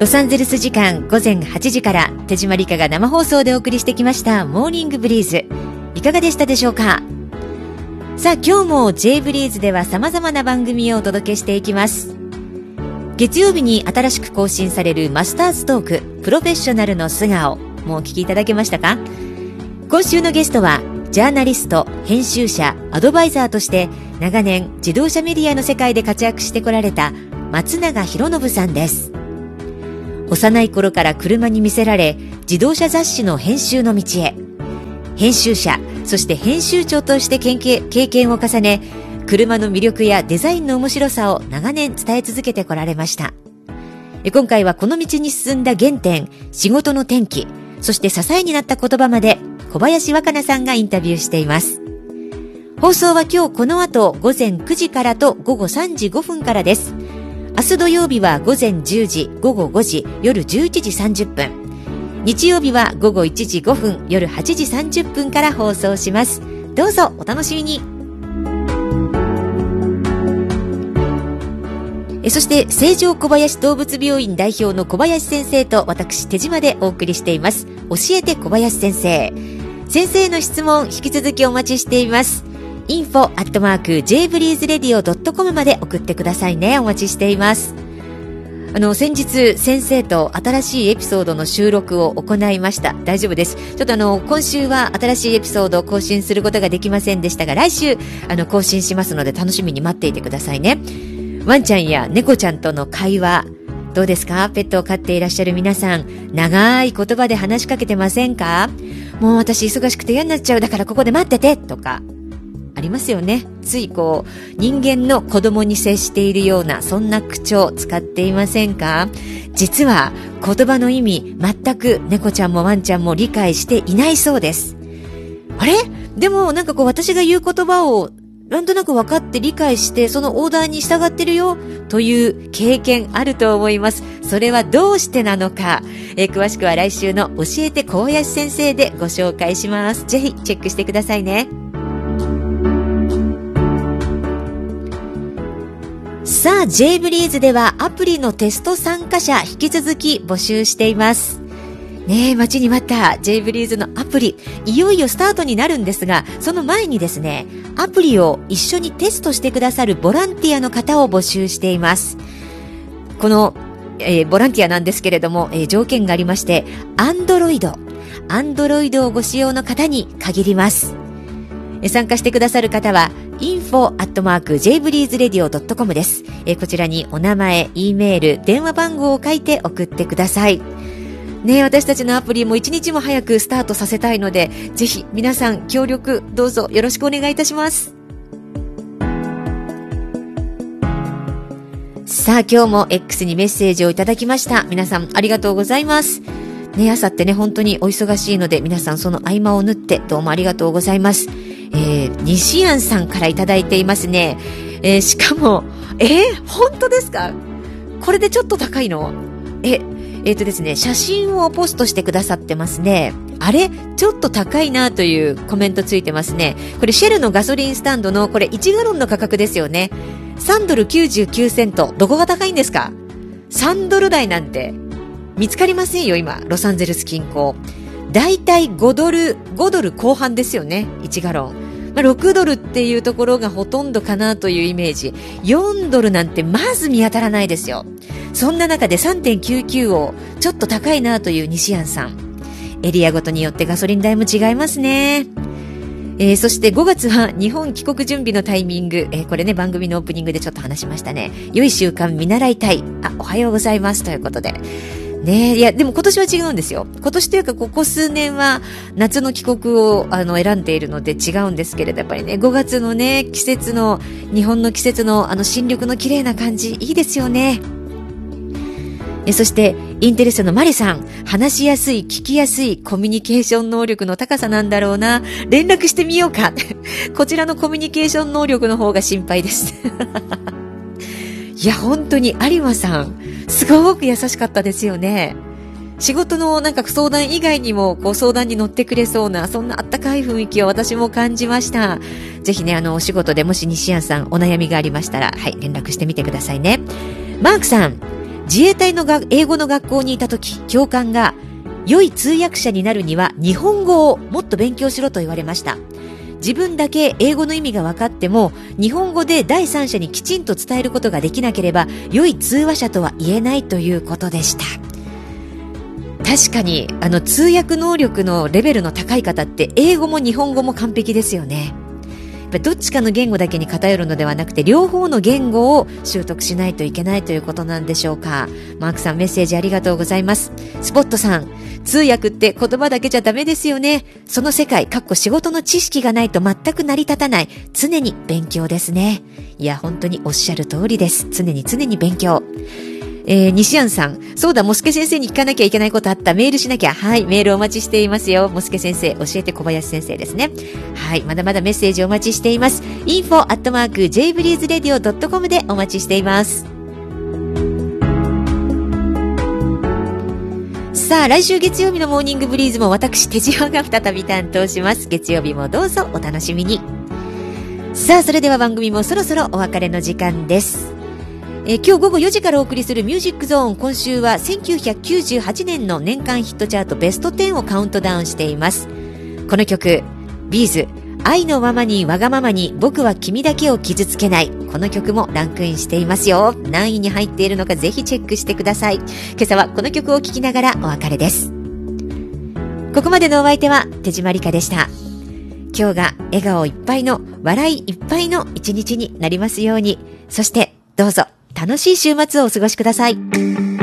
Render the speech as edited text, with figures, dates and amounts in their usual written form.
ロサンゼルス時間午前8時から手島理香が生放送でお送りしてきましたモーニングブリーズ、いかがでしたでしょうか。さあ今日も J ブリーズでは様々な番組をお届けしていきます。月曜日に新しく更新されるマスターズトークプロフェッショナルの素顔、もうお聞きいただけましたか。今週のゲストはジャーナリスト、編集者、アドバイザーとして長年自動車メディアの世界で活躍してこられた松永博信さんです。幼い頃から車に魅せられ、自動車雑誌の編集の道へ。編集者、そして編集長として経験を重ね、車の魅力やデザインの面白さを長年伝え続けてこられました。今回はこの道に進んだ原点、仕事の転機、そして支えになった言葉まで小林若菜さんがインタビューしています。放送は今日この後午前9時からと午後3時5分からです。明日土曜日は午前10時、午後5時、夜11時30分。日曜日は午後1時5分、夜8時30分から放送します。どうぞお楽しみに。そして成城小林動物病院代表の小林先生と私手島でお送りしています。教えて小林先生。先生の質問引き続きお待ちしています。info@jbreezeradio.com まで送ってくださいね。お待ちしています。先日先生と新しいエピソードの収録を行いました。大丈夫です。ちょっと今週は新しいエピソードを更新することができませんでしたが、来週更新しますので楽しみに待っていてくださいね。ワンちゃんや猫ちゃんとの会話どうですか。ペットを飼っていらっしゃる皆さん、長い言葉で話しかけてませんか。もう私忙しくて嫌になっちゃう、だからここで待っててとかありますよね。つい人間の子供に接しているようなそんな口調使っていませんか。実は言葉の意味全く猫ちゃんもワンちゃんも理解していないそうです。あれでも私が言う言葉をなんとなく分かって理解してそのオーダーに従ってるよという経験あると思います。それはどうしてなのか、詳しくは来週の教えて小林先生でご紹介します。ぜひチェックしてくださいね。さあ J ブリーズではアプリのテスト参加者引き続き募集しています。ねえ、待ちに待った J ブリーズのアプリ、いよいよスタートになるんですが、その前にですね、アプリを一緒にテストしてくださるボランティアの方を募集しています。この、ボランティアなんですけれども、条件がありまして、Android をご使用の方に限ります。参加してくださる方はinfo@jbreezeradio.com です。こちらにお名前、Eメール、電話番号を書いて送ってください。ねえ、私たちのアプリも一日も早くスタートさせたいので、ぜひ皆さん協力どうぞよろしくお願いいたします。さあ今日も X にメッセージをいただきました。皆さんありがとうございます。ね、朝ってね本当にお忙しいので皆さんその合間を縫ってどうもありがとうございます。西安さんからいただいていますね。しかも本当ですか。これでちょっと高いの。ですね、写真をポストしてくださってますね。あれちょっと高いなというコメントついてますね。これシェルのガソリンスタンドのこれ1ガロンの価格ですよね。3ドル99セント。どこが高いんですか。3ドル台なんて見つかりませんよ今ロサンゼルス近郊。だいたい5ドル後半ですよね1ガロン。6ドルっていうところがほとんどかなというイメージ。4ドルなんてまず見当たらないですよ。そんな中で 3.99 をちょっと高いなという西安さん。エリアごとによってガソリン代も違いますね。そして5月は日本帰国準備のタイミング。これね番組のオープニングでちょっと話しましたね。良い習慣見習いたい。おはようございますということで。ねえ、いやでも今年は違うんですよ。今年というかここ数年は夏の帰国を選んでいるので違うんですけれど、やっぱりね5月のね季節の日本の季節の新緑の綺麗な感じいいですよね。そしてインテレストのマリさん、話しやすい聞きやすいコミュニケーション能力の高さなんだろうな。連絡してみようかこちらのコミュニケーション能力の方が心配ですいや本当に有馬さんすごく優しかったですよね。仕事の相談以外にも相談に乗ってくれそうなそんなあったかい雰囲気を私も感じました。ぜひねお仕事でもし西安さんお悩みがありましたら連絡してみてくださいね。マークさん、 自衛隊の英語の学校にいた時、教官が、良い通訳者になるには日本語をもっと勉強しろと言われました。自分だけ英語の意味が分かっても、日本語で第三者にきちんと伝えることができなければ、良い通話者とは言えないということでした。確かに、通訳能力のレベルの高い方って、英語も日本語も完璧ですよね。どっちかの言語だけに偏るのではなくて、両方の言語を習得しないといけないということなんでしょうか。マークさん、メッセージありがとうございます。スポットさん、通訳って言葉だけじゃダメですよね。その世界、仕事の知識がないと全く成り立たない。常に勉強ですね。いや、本当におっしゃる通りです。常に勉強。西安さん、そうだ、モスケ先生に聞かなきゃいけないことあった。メールしなきゃ。はい、メールお待ちしていますよ。モスケ先生、教えて小林先生ですね。はい、まだまだメッセージお待ちしています。info@jbreezeradio.com でお待ちしています。さあ、来週月曜日のモーニングブリーズも私、手島が再び担当します。月曜日もどうぞお楽しみに。さあ、それでは番組もそろそろお別れの時間です。今日午後4時からお送りするミュージックゾーン、今週は1998年の年間ヒットチャートベスト10をカウントダウンしています。この曲、ビーズ、愛のままにわがままに僕は君だけを傷つけない。この曲もランクインしていますよ。何位に入っているのかぜひチェックしてください。今朝はこの曲を聴きながらお別れです。ここまでのお相手は手島理香でした。今日が笑顔いっぱいの、笑いいっぱいの一日になりますように。そしてどうぞ楽しい週末をお過ごしください。